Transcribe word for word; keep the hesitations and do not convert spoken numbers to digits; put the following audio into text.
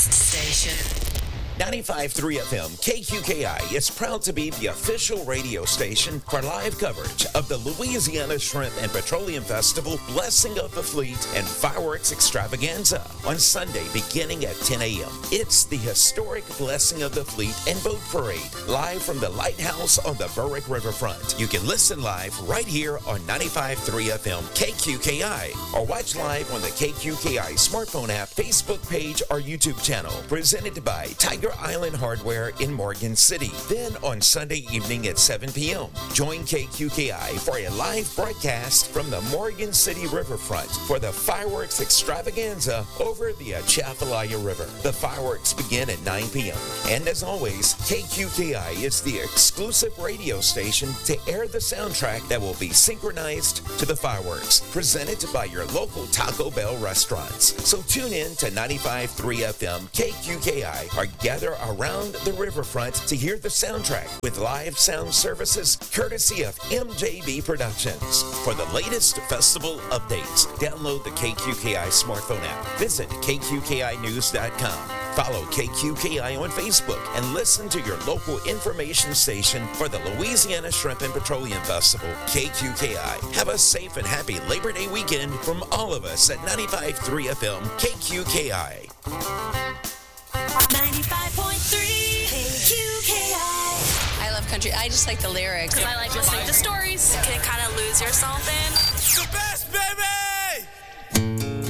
station. ninety-five point three F M K Q K I is proud to be the official radio station for live coverage of the Louisiana Shrimp and Petroleum Festival, Blessing of the Fleet, and Fireworks Extravaganza on Sunday beginning at ten a.m. It's the historic Blessing of the Fleet and Boat Parade, live from the Lighthouse on the Berwick Riverfront. You can listen live right here on ninety-five point three F M K Q K I or watch live on the K Q K I smartphone app, Facebook page, or YouTube channel. Presented by Tiger Island Hardware in Morgan City. Then on Sunday evening at seven p.m., join K Q K I for a live broadcast from the Morgan City Riverfront for the Fireworks Extravaganza over the Atchafalaya River. The fireworks begin at nine p.m. And as always, K Q K I is the exclusive radio station to air the soundtrack that will be synchronized to the fireworks, presented by your local Taco Bell restaurants. So tune in to ninety-five point three F M K Q K I or gather around the riverfront to hear the soundtrack with live sound services courtesy of M J B Productions. For the latest festival updates, download the K Q K I smartphone app. Visit K Q K I news dot com. Follow K Q K I on Facebook and listen to your local information station for the Louisiana Shrimp and Petroleum Festival, K Q K I. Have a safe and happy Labor Day weekend from all of us at ninety-five point three F M K Q K I. ninety-five point three K Q K I. I love country. I just like the lyrics. Because I like listening to stories. Can kind of lose yourself in. The best, baby!